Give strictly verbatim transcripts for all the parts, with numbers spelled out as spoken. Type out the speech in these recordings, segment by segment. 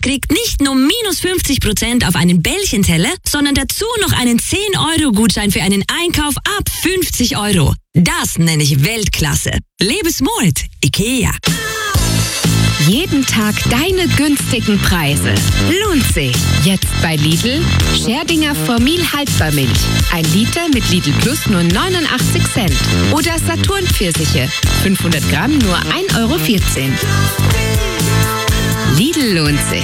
kriegt nicht nur minus fünfzig Prozent auf einen Bällchenteller, sondern dazu noch einen zehn Euro Gutschein für einen Einkauf ab fünfzig Euro. Das nenne ich Weltklasse. Lebe smart, IKEA. Jeden Tag deine günstigen Preise. Lohnt sich. Jetzt bei Lidl. Scherdinger Formil Haltbarmilch. Ein Liter mit Lidl Plus nur neunundachtzig Cent. Oder Saturn Pfirsiche. fünfhundert Gramm nur ein Euro vierzehn. Lidl lohnt sich.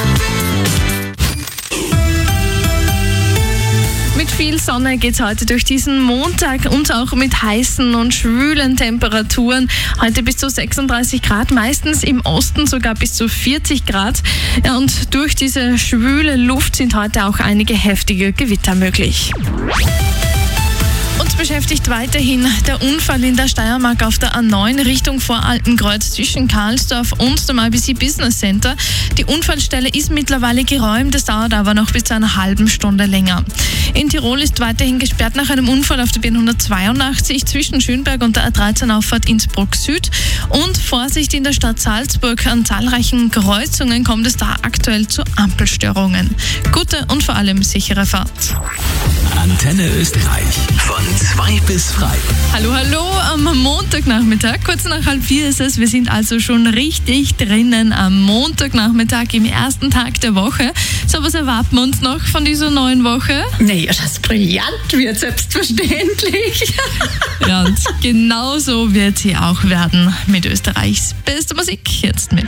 Mit viel Sonne geht's heute durch diesen Montag und auch mit heißen und schwülen Temperaturen. Heute bis zu sechsunddreißig Grad, meistens im Osten sogar bis zu vierzig Grad. Ja, und durch diese schwüle Luft sind heute auch einige heftige Gewitter möglich. Uns beschäftigt weiterhin der Unfall in der Steiermark auf der A neun Richtung Voraltenkreuz zwischen Karlsdorf und dem I B C Business Center. Die Unfallstelle ist mittlerweile geräumt, es dauert aber noch bis zu einer halben Stunde länger. In Tirol ist weiterhin gesperrt nach einem Unfall auf der B hundertzweiundachtzig zwischen Schönberg und der A dreizehn Auffahrt Innsbruck Süd. Und Vorsicht in der Stadt Salzburg, an zahlreichen Kreuzungen kommt es da aktuell zu Ampelstörungen. Gute und vor allem sichere Fahrt. Antenne Österreich von zwei bis drei. Hallo, hallo, am Montagnachmittag, kurz nach halb vier ist es. Wir sind also schon richtig drinnen am Montagnachmittag im ersten Tag der Woche. So, was erwarten wir uns noch von dieser neuen Woche? Naja, das brillant wird, selbstverständlich. Ja, und genau so wird sie auch werden mit Österreichs beste Musik. Jetzt mit